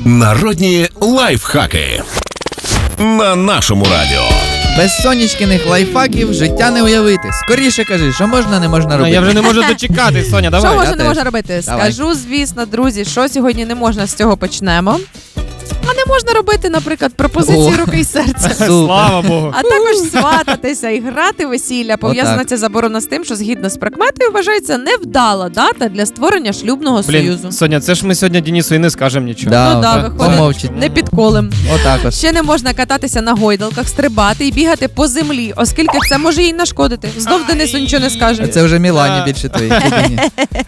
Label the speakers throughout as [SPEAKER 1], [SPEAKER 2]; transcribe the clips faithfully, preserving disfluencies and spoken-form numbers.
[SPEAKER 1] Народні лайфхаки на нашому радіо.
[SPEAKER 2] Без сонячкиних лайфхаків життя не уявити. Скоріше кажи, що можна, не можна робити.
[SPEAKER 3] Ну, я вже не можу дочекати, Соня, давай.
[SPEAKER 4] Що можна,
[SPEAKER 2] Я
[SPEAKER 4] не
[SPEAKER 2] теж.
[SPEAKER 4] можна робити?
[SPEAKER 2] Давай.
[SPEAKER 4] Скажу, звісно, друзі, що сьогодні не можна, з цього почнемо. А не можна робити, наприклад, пропозиції
[SPEAKER 2] О.
[SPEAKER 4] руки і серця.
[SPEAKER 2] Супер.
[SPEAKER 3] Слава Богу.
[SPEAKER 4] А також свататися і грати весілля. Пов'язана
[SPEAKER 2] Отак.
[SPEAKER 4] ця заборона з тим, що згідно з прикметою вважається невдала дата для створення шлюбного
[SPEAKER 3] Блін,
[SPEAKER 4] союзу.
[SPEAKER 3] Соня, це ж ми сьогодні Денису і не скажемо нічого.
[SPEAKER 2] Да,
[SPEAKER 4] Ну да,
[SPEAKER 2] отак.
[SPEAKER 4] виходить,
[SPEAKER 2] Помовчить.
[SPEAKER 4] не підколем.
[SPEAKER 2] Отак от.
[SPEAKER 4] Ще не можна кататися на гойдалках, стрибати і бігати по землі, оскільки це може їй нашкодити. Знов Денису нічого не скаже.
[SPEAKER 2] А це вже Мілані
[SPEAKER 3] Да.
[SPEAKER 2] більше твої. тільки ні.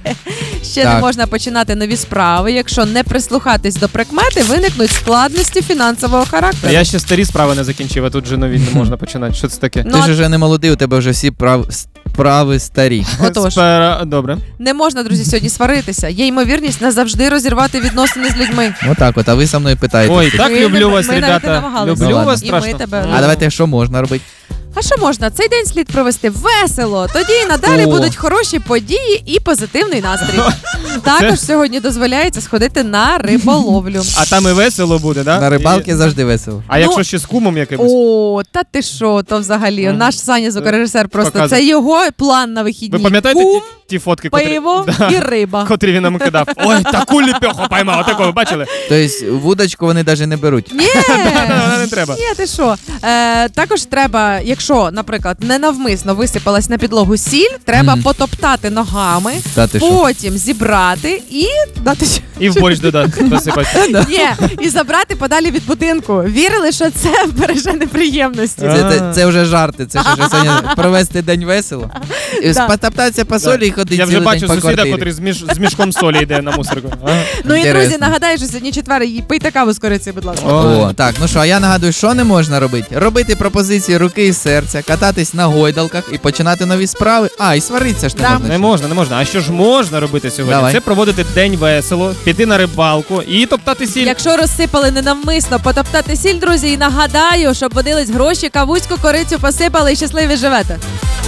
[SPEAKER 4] Ще
[SPEAKER 2] Так.
[SPEAKER 4] не можна починати нові справи. Якщо не прислухатись до прикмети, виникнуть складності фінансового
[SPEAKER 3] Та
[SPEAKER 4] характеру.
[SPEAKER 3] я ще старі справи не закінчив, а тут вже нові не можна починати. Що це таке?
[SPEAKER 4] Ну,
[SPEAKER 2] Ти
[SPEAKER 4] а
[SPEAKER 2] ж вже не молодий, у тебе вже всі прав... справи старі.
[SPEAKER 4] Отож,
[SPEAKER 3] Спера... Добре.
[SPEAKER 4] не можна, друзі, сьогодні сваритися. Є ймовірність назавжди розірвати відносини з людьми.
[SPEAKER 2] Отак от, а ви со мною питаєте.
[SPEAKER 3] Ой,
[SPEAKER 2] всі.
[SPEAKER 3] так
[SPEAKER 4] Ми
[SPEAKER 3] люблю
[SPEAKER 4] не-
[SPEAKER 3] вас,
[SPEAKER 4] ми навіть не
[SPEAKER 3] ребята.
[SPEAKER 4] намагалися.
[SPEAKER 3] Люблю
[SPEAKER 2] Ну,
[SPEAKER 3] вас
[SPEAKER 4] І ми
[SPEAKER 3] страшно.
[SPEAKER 4] тебе.
[SPEAKER 2] А давайте, що можна робити?
[SPEAKER 4] А що можна? Цей день слід провести весело. Тоді і надалі
[SPEAKER 2] О.
[SPEAKER 4] будуть хороші події і позитивний настрій. Також сьогодні дозволяється сходити на риболовлю.
[SPEAKER 3] А там і весело буде, да?
[SPEAKER 2] На рибалки
[SPEAKER 3] І-
[SPEAKER 2] завжди весело.
[SPEAKER 3] А якщо ще з кумом якимось?
[SPEAKER 4] О, та ти що, то взагалі.
[SPEAKER 3] Мгм.
[SPEAKER 4] Наш Саня, звукорежисер, просто
[SPEAKER 3] Показуй.
[SPEAKER 4] це його план на вихідні.
[SPEAKER 3] Ви пам'ятаєте
[SPEAKER 4] Кум,
[SPEAKER 3] ті, ті фотки, котрі...
[SPEAKER 4] пиво
[SPEAKER 3] Да.
[SPEAKER 4] і риба.
[SPEAKER 3] котрі він нам кидав? Ой, таку ліпьоху поймав, отакого, бачили?
[SPEAKER 2] Тобто вудочку вони навіть не беруть.
[SPEAKER 4] Ні,
[SPEAKER 3] Вона не треба.
[SPEAKER 4] ні, ти що? Е, також треба, якщо, наприклад, ненавмисно висипалась на підлогу сіль, треба
[SPEAKER 2] Мгм.
[SPEAKER 4] потоптати ногами,
[SPEAKER 2] Та ти що?
[SPEAKER 4] потім зібрати і дати
[SPEAKER 3] І в борщ додати, посипати.
[SPEAKER 4] Ні, і забрати подалі від будинку. Вірили, що це береже неприємності.
[SPEAKER 2] Це, це, це вже жарти, це що сьогодні провести день весело. І
[SPEAKER 4] Да.
[SPEAKER 2] Потоптатися по солі і ходити
[SPEAKER 3] Я вже
[SPEAKER 2] цілий
[SPEAKER 3] бачу
[SPEAKER 2] день по
[SPEAKER 3] сусіда,
[SPEAKER 2] квартирі.
[SPEAKER 3] котрий з, між... з мішком солі йде на мусорку. Ага.
[SPEAKER 4] Ну і
[SPEAKER 2] Інтересно.
[SPEAKER 4] друзі, нагадаю, що сьогодні четвер, і пийте каву з корицею, будь ласка.
[SPEAKER 3] О.
[SPEAKER 2] О, так, ну що, а я нагадую, що не можна робити? Робити пропозиції руки і серця, кататись на гойдалках і починати нові справи. А, і сваритися ж не
[SPEAKER 4] Да.
[SPEAKER 2] можна.
[SPEAKER 3] Не можна, не можна. А що ж можна робити сьогодні?
[SPEAKER 2] Давай.
[SPEAKER 3] Це проводити день весело, піти на рибалку і топтати сіль.
[SPEAKER 4] Якщо розсипали ненавмисно, потоптати сіль, друзі, і нагадаю, щоб водились гроші, кавуську, корицю посипали і щасливі живете.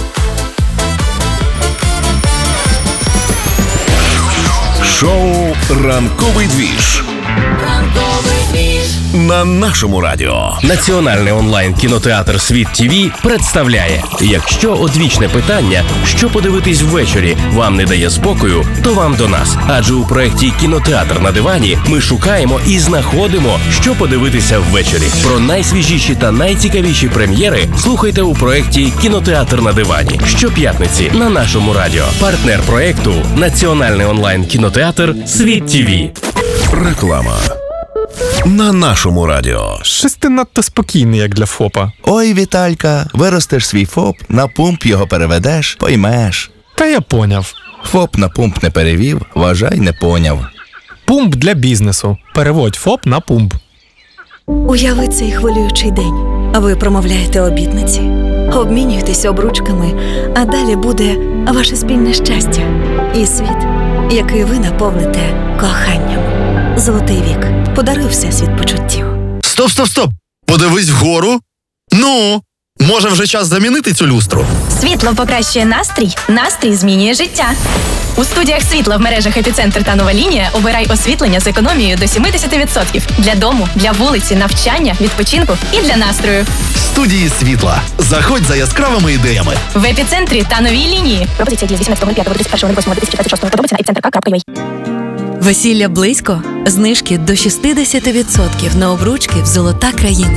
[SPEAKER 1] Шоу «Ранковий двіж» на нашому радіо.
[SPEAKER 5] Національний онлайн-кінотеатр «Світ ТІВІ» представляє: якщо одвічне питання, що подивитись ввечері, вам не дає спокою, то вам до нас. Адже у проєкті «Кінотеатр на дивані» ми шукаємо і знаходимо, що подивитися ввечері. Про найсвіжіші та найцікавіші прем'єри слухайте у проєкті «Кінотеатр на дивані» щоп'ятниці на нашому радіо. Партнер проєкту – Національний онлайн-кінотеатр «Світ ТІВІ».
[SPEAKER 1] Реклама на нашому радіо.
[SPEAKER 6] Щось ти надто спокійний, як для ФОПа.
[SPEAKER 7] Ой, Віталька, виростеш свій ФОП, на пумп його переведеш, поймеш.
[SPEAKER 6] Та я поняв.
[SPEAKER 7] ФОП на пумп не перевів, вважай, не поняв.
[SPEAKER 6] Пумп для бізнесу. Переводь ФОП на пумп.
[SPEAKER 8] Уяви цей хвилюючий день. Ви промовляєте обітниці, обмінюєтесь обручками, а далі буде ваше спільне щастя і світ, який ви наповните коханням. Золотий вік подарує всесвіт почуттів.
[SPEAKER 9] Стоп, стоп, стоп! Подивись вгору. Ну, може вже час замінити цю люстру?
[SPEAKER 10] Світло покращує настрій, настрій змінює життя. У студіях світла в мережах «Епіцентр» та «Нова лінія» обирай освітлення з економією до сімдесят відсотків. Для дому, для вулиці, навчання, відпочинку і для настрою.
[SPEAKER 9] Студії світла. Заходь за яскравими ідеями.
[SPEAKER 10] В «Епіцентрі» та «Новій лінії». Пропозиція діє з вісімнадцятого липня до тридцять першого липня дві тисячі двадцять шостого. Подробиці на епіцентр крапка ю а.
[SPEAKER 8] Весілля близько. Знижки до шістдесят відсотків на обручки в «Золота країна».